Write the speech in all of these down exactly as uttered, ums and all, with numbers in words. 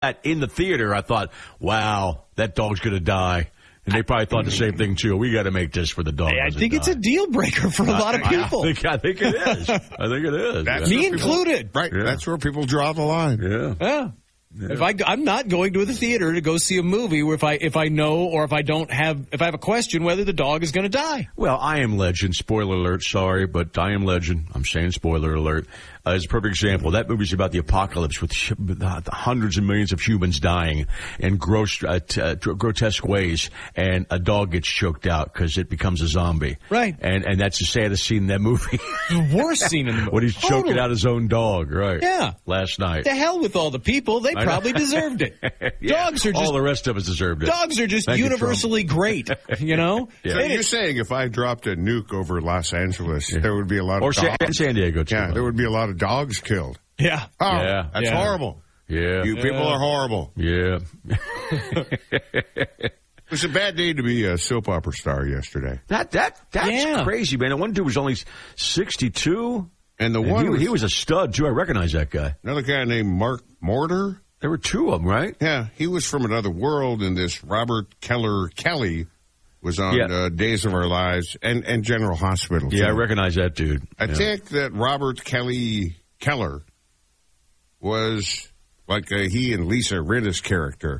that in the theater, I thought, wow, that dog's going to die. And they probably thought the same thing, too. We got to make this for the dog. I think die. it's a deal breaker for a I, lot of people. I think, I think it is. I think it is. That's Me people, included. Right. Yeah. That's where people draw the line. Yeah. Yeah. Yeah. If I, I'm not going to the theater to go see a movie where if I if I know or if I don't have if I have a question whether the dog is going to die. Well, I Am Legend, spoiler alert, sorry, but I Am Legend, I'm saying spoiler alert, uh, is a perfect example. That movie's about the apocalypse with sh- uh, hundreds of millions of humans dying in gross, uh, t- uh, grotesque ways, and a dog gets choked out because it becomes a zombie. Right. And and that's the saddest scene in that movie. The worst scene in the movie. When he's Totally. choking out his own dog, right. Yeah. Last night. The hell with all the people. They probably deserved it. Yeah. Dogs are just all the rest of us deserved it. dogs are just Thank you, universally great, you know? Yeah. So And you're it- saying if I dropped a nuke over Los Angeles, there would be a lot of Or San, dogs. San Diego, too. Yeah, there would be a lot of dogs killed. Yeah. Oh, Yeah. that's Yeah. horrible. Yeah. You people Yeah. are horrible. Yeah. It was a bad day to be a soap opera star yesterday. That that that's Yeah. crazy, man. The one dude was only sixty-two, And the and one he, was he was a stud too. I recognize that guy. another guy named Mark Mortar. There were two of them, right? Yeah, he was from another world, and this Robert Keller Kelly was on Yeah. uh, Days of Our Lives and, and General Hospital. Yeah, I too. recognize that dude. I yeah. think that Robert Kelly Keller was like uh, he and Lisa Rinna's character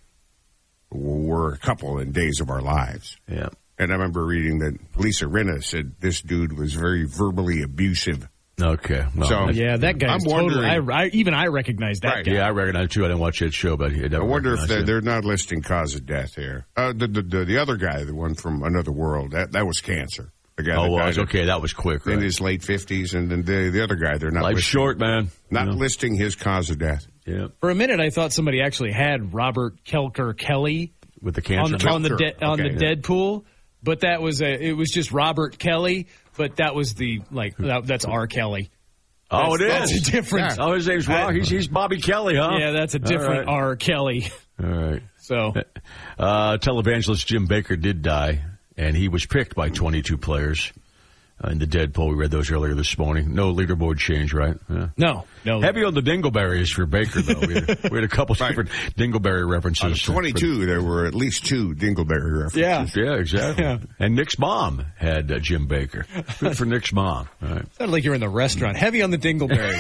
were a couple in Days of Our Lives. Yeah. And I remember reading that Lisa Rinna said this dude was very verbally abusive. Okay. Well, So- that's- Yeah, that guy's I'm totally. I, wondering- I, even I recognize that Right. guy. yeah, I recognize too. I didn't watch that show, but I, I wonder if they're, they they're not listing cause of death here. Uh, the, the, the the other guy, the one from Another World, that that was cancer. The guy Oh, that well, died it's okay. That was quick. in Right? his late fifties, and then the the other guy, they're not Life's listing, short, man. not You know? listing his cause of death. Yeah, For a minute, I thought somebody actually had Robert Kelker Kelly with the on cancer. the on the Kelker, de- on okay, the yeah. Deadpool, but that was a it was just Robert Kelly, but that was the like that, that's R. Kelly. oh, it That's is. a different. Oh, his name's Rob. He's he's Bobby Kelly, huh? Yeah, that's a different All right. R. Kelly. All right. So Uh, televangelist Jim Baker did die, and he was picked by twenty-two players uh, in the Deadpool. We read those earlier this morning. No leaderboard change, right? Yeah. no, no. Heavy on the dingleberries for Baker, though. We had, we had a couple Right. different dingleberry references. Out of twenty-two, there were at least two Dingleberry references. Yeah, Yeah, exactly. Yeah. And Nick's mom had uh, Jim Baker. Good for Nick's mom. All right. sounded like you're in the restaurant. Heavy on the dingleberries.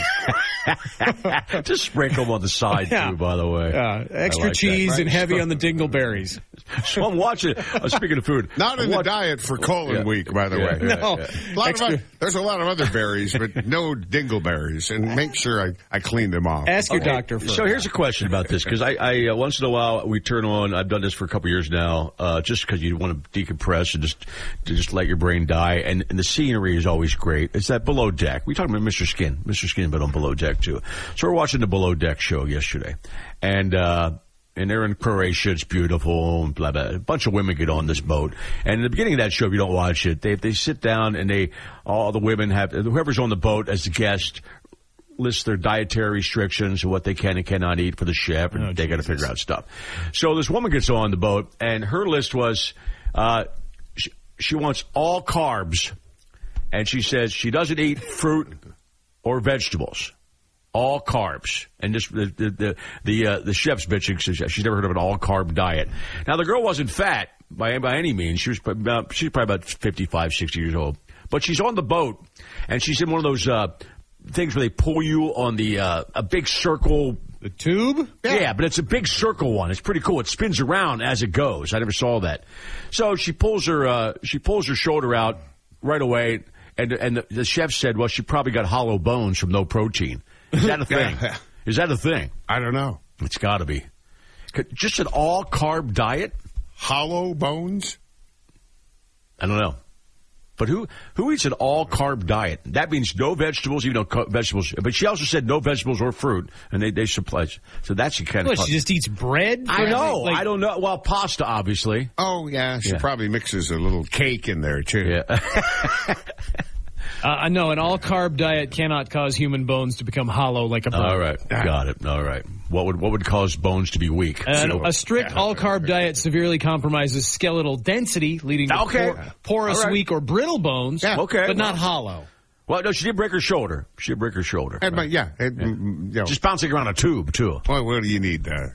Just sprinkle them on the side, Yeah. too, by the way. Uh, extra I like cheese that. and heavy on the dingleberries. So I'm watching, uh, speaking of food. Not in I'm the watch- diet for colon Yeah. week, by the Yeah, way. yeah, No. yeah. A lot Extra- of, oth- there's a lot of other berries, but no dingleberries, and make sure I, I clean them off. Ask your Okay, doctor for So here's a question about this, because I, I uh, once in a while we turn on. I've done this for a couple years now, uh, just because you want to decompress and just to just let your brain die. And, and the scenery is always great. It's that Below Deck. We talked about Mister Skin, Mister Skin, but on Below Deck too. So we're watching the Below Deck show yesterday, and. uh And they're in Croatia. It's beautiful. And blah, blah. A bunch of women get on this boat. And at the beginning of that show, if you don't watch it, they they sit down and they all the women have whoever's on the boat as a guest lists their dietary restrictions and what they can and cannot eat for the chef, and Oh, they got to Jesus. figure out stuff. So this woman gets on the boat, and her list was uh, she, she wants all carbs, and she says she doesn't eat fruit or vegetables. All carbs, and this the the the the, uh, the chef's bitching. She's never heard of an all carb diet. Now the girl wasn't fat by by any means. She was probably about, she's probably about fifty-five, sixty years old. But she's on the boat, and she's in one of those uh, things where they pull you on the uh, a big circle. the tube. Yeah. but it's a big circle one. It's pretty cool. It spins around as it goes. I never saw that. So she pulls her uh, she pulls her shoulder out right away, and and the, the chef said, well, she probably got hollow bones from no protein. Is that a thing? Yeah. Is that a thing? I don't know. It's got to be. Just an all-carb diet? Hollow bones? I don't know. But who who eats an all-carb diet? That means no vegetables, even though co- vegetables. But she also said no vegetables or fruit, and they, they supply. So that's the kind What, of. she just eats bread? I know. Like- I don't know. Well, pasta, obviously. Oh, yeah. She Yeah. probably mixes a little cake in there, too. Yeah. Uh, no, an all-carb diet cannot cause human bones to become hollow like a bone. All right. Got it. All right. What would what would cause bones to be weak? And So- a strict all-carb diet severely compromises skeletal density, leading to Okay. por- porous, All right. weak, or brittle bones, Yeah. Okay. but not hollow. well, no, she did break her shoulder. She did break her shoulder. And, but, yeah. It, mm, you know, Just bouncing around a tube, too. well, what do you need? Uh,